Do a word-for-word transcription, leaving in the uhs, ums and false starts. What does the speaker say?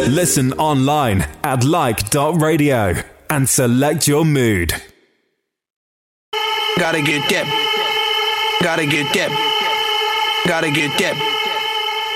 Listen online at like dot radio and select your mood. Gotta get that. Gotta get that. Gotta get that.